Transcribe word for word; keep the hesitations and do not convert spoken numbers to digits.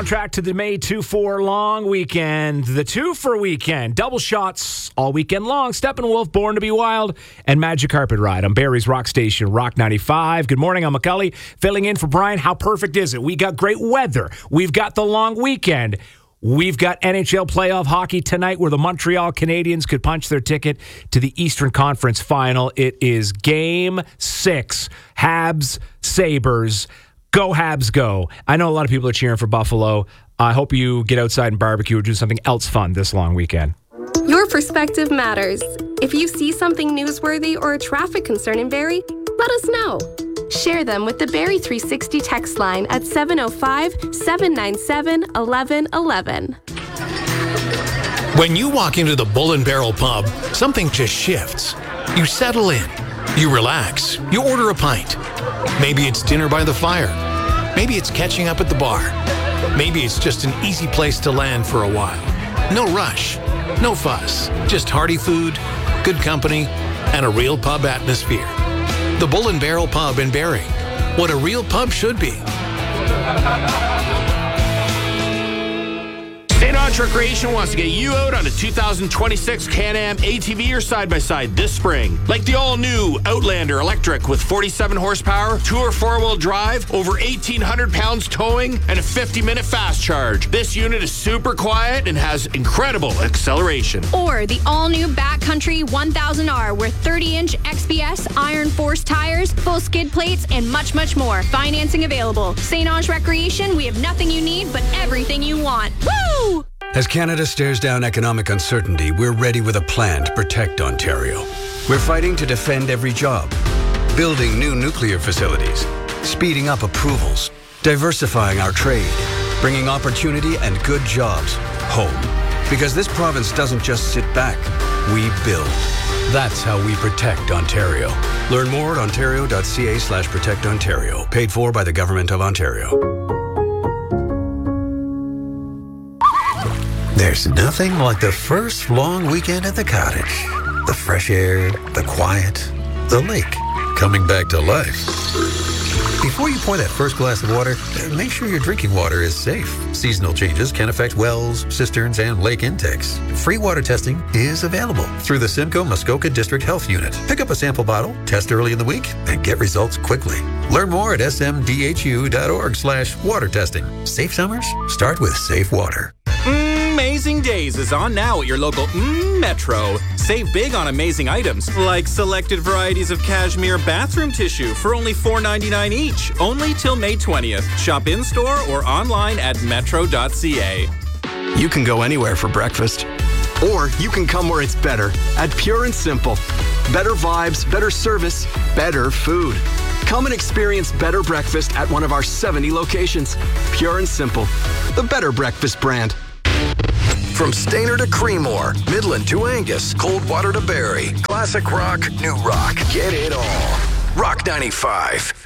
Track to the May two four long weekend. The two for weekend. Double shots all weekend long. Steppenwolf, Born to be Wild, and Magic Carpet Ride on Barrie's Rock Station, Rock ninety-five. Good morning, I'm McCully, filling in for Brian. How perfect is it? We got great weather. We've got the long weekend. We've got N H L playoff hockey tonight where the Montreal Canadiens could punch their ticket to the Eastern Conference Final. It is Game six. Habs, Sabres. Go Habs, go. I know a lot of people are cheering for Buffalo. I hope you get outside and barbecue or do something else fun this long weekend. Your perspective matters. If you see something newsworthy or a traffic concern in Barrie, let us know. Share them with the Barrie three sixty text line at seven oh five, seven nine seven, one one one one. When you walk into the Bull and Barrel pub, something just shifts. You settle in. You relax. You order a pint. Maybe it's dinner by the fire. Maybe it's catching up at the bar. Maybe it's just an easy place to land for a while. No rush. No fuss. Just hearty food, good company, and a real pub atmosphere. The Bull and Barrel Pub in Barrie. What a real pub should be. Saint Ange Recreation wants to get you out on a two thousand twenty-six Can-Am A T V or side-by-side this spring. Like the all-new Outlander Electric with forty-seven horsepower, Tour four-wheel drive, over eighteen hundred pounds towing, and a fifty minute fast charge. This unit is super quiet and has incredible acceleration. Or the all-new Backcountry one thousand R with thirty inch X B S iron force tires, full skid plates, and much, much more. Financing available. Saint Ange Recreation, we have nothing you need, but everything you want. Woo! As Canada stares down economic uncertainty, we're ready with a plan to protect Ontario. We're fighting to defend every job, building new nuclear facilities, speeding up approvals, diversifying our trade, bringing opportunity and good jobs home. Because this province doesn't just sit back, we build. That's how we protect Ontario. Learn more at ontario.ca slash protect Ontario. Paid for by the Government of Ontario. There's nothing like the first long weekend at the cottage. The fresh air, the quiet, the lake coming back to life. Before you pour that first glass of water, make sure your drinking water is safe. Seasonal changes can affect wells, cisterns, and lake intakes. Free water testing is available through the Simcoe Muskoka District Health Unit. Pick up a sample bottle, test early in the week, and get results quickly. Learn more at smdhu.org slash water testing. Safe summers start with safe water. Amazing Days is on now at your local mm, Metro. Save big on amazing items, like selected varieties of cashmere bathroom tissue for only four ninety-nine each, only till May twentieth. Shop in-store or online at metro dot c a. You can go anywhere for breakfast, or you can come where it's better at Pure and Simple. Better vibes, better service, better food. Come and experience better breakfast at one of our seventy locations. Pure and Simple, the better breakfast brand. From Stainer to Creemore, Midland to Angus, Coldwater to Barrie, classic rock, new rock, get it all. Rock ninety-five.